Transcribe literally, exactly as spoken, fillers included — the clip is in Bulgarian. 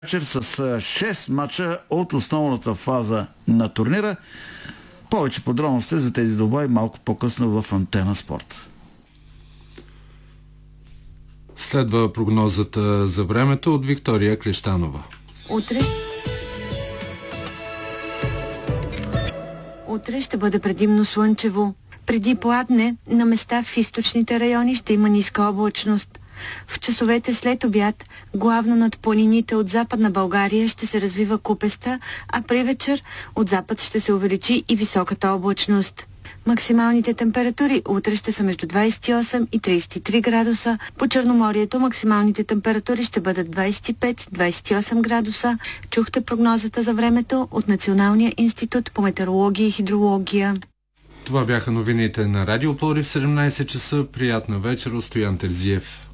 вечер с шест мача от основната фаза на турнира. Повече подробности за тези двубои малко по-късно в Антена Спорт. Следва прогнозата за времето от Виктория Клещанова. Утре... Утре ще бъде предимно слънчево. Преди пладне, на места в източните райони ще има ниска облачност. В часовете след обяд, главно над планините от Западна България ще се развива купеста, а при вечер от запад ще се увеличи и високата облачност. Максималните температури утре ще са между двадесет и осем и тридесет и три градуса. По Черноморието максималните температури ще бъдат двадесет и пет до двадесет и осем градуса. Чухте прогнозата за времето от Националния институт по метеорология и хидрология. Това бяха новините на Радио Пловдив в седемнадесет часа. Приятна вечер от Стоян Терзиев.